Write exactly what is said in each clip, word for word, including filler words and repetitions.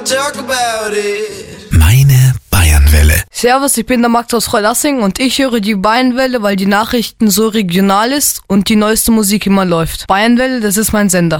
talk about it. Meine Bayernwelle. Servus, ich bin der Max aus Freilassing und ich höre die Bayernwelle, weil die Nachrichten so regional ist und die neueste Musik immer läuft. Bayernwelle, das ist mein Sender.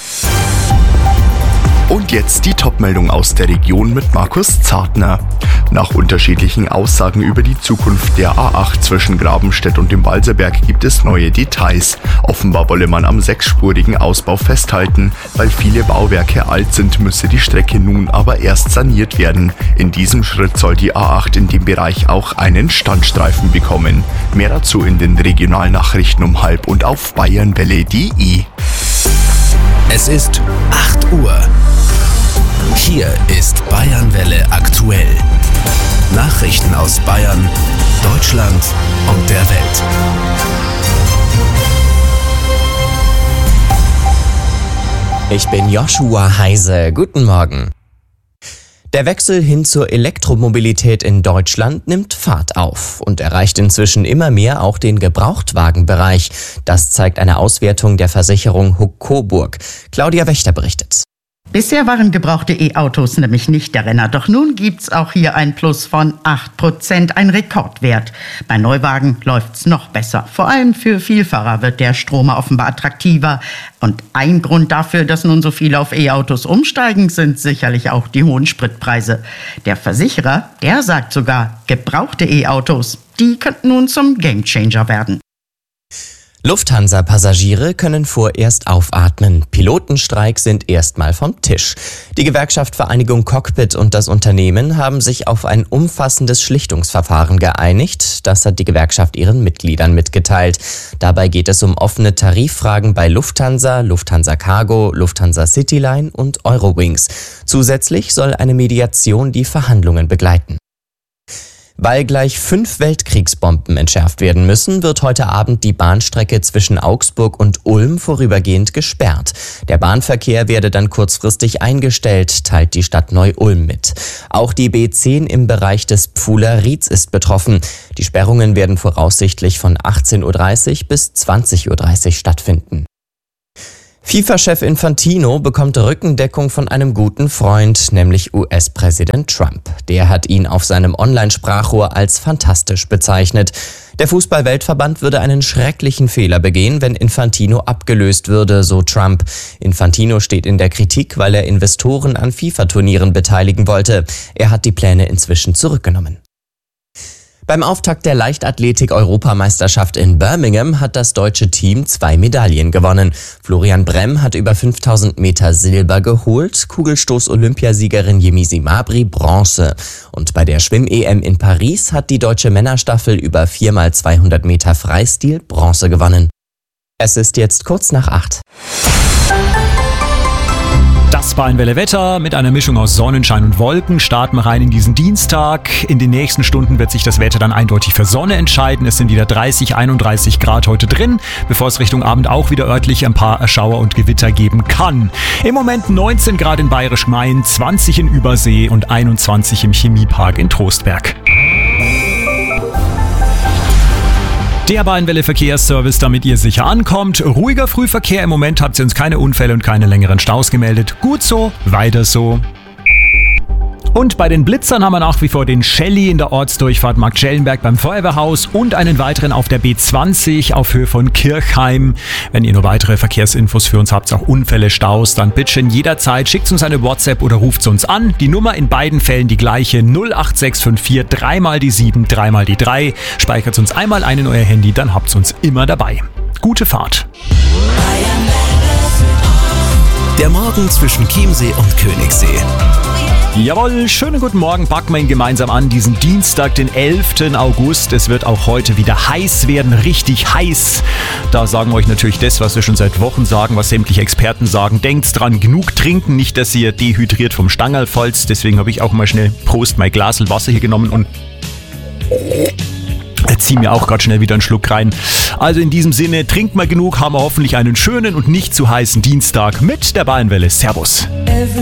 Und jetzt die Topmeldung aus der Region mit Markus Zartner. Nach unterschiedlichen Aussagen über die Zukunft der A acht zwischen Grabenstedt und dem Balserberg gibt es neue Details. Offenbar wolle man am sechsspurigen Ausbau festhalten. Weil viele Bauwerke alt sind, müsse die Strecke nun aber erst saniert werden. In diesem Schritt soll die A acht in dem Bereich auch einen Standstreifen bekommen. Mehr dazu in den Regionalnachrichten um halb und auf bayernwelle punkt de. Es ist acht Uhr. Hier ist Bayernwelle aktuell. Nachrichten aus Bayern, Deutschland und der Welt. Ich bin Joshua Heise. Guten Morgen. Der Wechsel hin zur Elektromobilität in Deutschland nimmt Fahrt auf und erreicht inzwischen immer mehr auch den Gebrauchtwagenbereich. Das zeigt eine Auswertung der Versicherung Huck Coburg. Claudia Wächter berichtet. Bisher waren gebrauchte E-Autos nämlich nicht der Renner. Doch nun gibt's auch hier ein Plus von acht Prozent, ein Rekordwert. Bei Neuwagen läuft's noch besser. Vor allem für Vielfahrer wird der Stromer offenbar attraktiver. Und ein Grund dafür, dass nun so viele auf E-Autos umsteigen, sind sicherlich auch die hohen Spritpreise. Der Versicherer, der sagt sogar, gebrauchte E-Autos, die könnten nun zum Gamechanger werden. Lufthansa-Passagiere können vorerst aufatmen. Pilotenstreiks sind erstmal vom Tisch. Die Gewerkschaft Vereinigung Cockpit und das Unternehmen haben sich auf ein umfassendes Schlichtungsverfahren geeinigt. Das hat die Gewerkschaft ihren Mitgliedern mitgeteilt. Dabei geht es um offene Tariffragen bei Lufthansa, Lufthansa Cargo, Lufthansa Cityline und Eurowings. Zusätzlich soll eine Mediation die Verhandlungen begleiten. Weil gleich fünf Weltkriegsbomben entschärft werden müssen, wird heute Abend die Bahnstrecke zwischen Augsburg und Ulm vorübergehend gesperrt. Der Bahnverkehr werde dann kurzfristig eingestellt, teilt die Stadt Neu-Ulm mit. Auch die B zehn im Bereich des Pfuhler Rieds ist betroffen. Die Sperrungen werden voraussichtlich von achtzehn Uhr dreißig bis zwanzig Uhr dreißig stattfinden. FIFA-Chef Infantino bekommt Rückendeckung von einem guten Freund, nämlich U S-Präsident Trump. Der hat ihn auf seinem Online-Sprachrohr als fantastisch bezeichnet. Der Fußball-Weltverband würde einen schrecklichen Fehler begehen, wenn Infantino abgelöst würde, so Trump. Infantino steht in der Kritik, weil er Investoren an FIFA-Turnieren beteiligen wollte. Er hat die Pläne inzwischen zurückgenommen. Beim Auftakt der Leichtathletik-Europameisterschaft in Birmingham hat das deutsche Team zwei Medaillen gewonnen. Florian Bremm hat über fünftausend Meter Silber geholt, Kugelstoß-Olympiasiegerin Yemisi Mabry Bronze. Und bei der Schwimm-E M in Paris hat die deutsche Männerstaffel über vier mal zweihundert Meter Freistil Bronze gewonnen. Es ist jetzt kurz nach acht. Das Bayernwelle Wetter mit einer Mischung aus Sonnenschein und Wolken. Starten wir rein in diesen Dienstag. In den nächsten Stunden wird sich das Wetter dann eindeutig für Sonne entscheiden. Es sind wieder dreißig, einunddreißig Grad heute drin, bevor es Richtung Abend auch wieder örtlich ein paar Schauer und Gewitter geben kann. Im Moment neunzehn Grad in Bayerisch-Main, zwanzig in Übersee und einundzwanzig im Chemiepark in Trostberg. Der Bayernwelle Verkehrsservice, damit ihr sicher ankommt. Ruhiger Frühverkehr. Im Moment habt ihr uns keine Unfälle und keine längeren Staus gemeldet. Gut so, weiter so. Und bei den Blitzern haben wir nach wie vor den Shelly in der Ortsdurchfahrt Marktschellenberg beim Feuerwehrhaus und einen weiteren auf der B zwanzig auf Höhe von Kirchheim. Wenn ihr noch weitere Verkehrsinfos für uns habt, auch Unfälle, Staus, dann bitte schön jederzeit schickt uns eine WhatsApp oder ruft uns an. Die Nummer in beiden Fällen die gleiche: null acht sechs fünf vier drei mal die sieben, drei mal die drei. Speichert uns einmal ein in euer Handy, dann habt ihr uns immer dabei. Gute Fahrt. Der Morgen zwischen Chiemsee und Königssee. Jawohl, schönen guten Morgen, packen wir ihn gemeinsam an, diesen Dienstag, den elften August. Es wird auch heute wieder heiß werden, richtig heiß. Da sagen wir euch natürlich das, was wir schon seit Wochen sagen, was sämtliche Experten sagen. Denkt dran, genug trinken, nicht, dass ihr dehydriert vom Stangerl fallt. Deswegen habe ich auch mal schnell Prost, mein Glasl Wasser hier genommen und zieh mir auch gerade schnell wieder einen Schluck rein. Also in diesem Sinne, trinkt mal genug, haben wir hoffentlich einen schönen und nicht zu heißen Dienstag mit der Bayernwelle. Servus.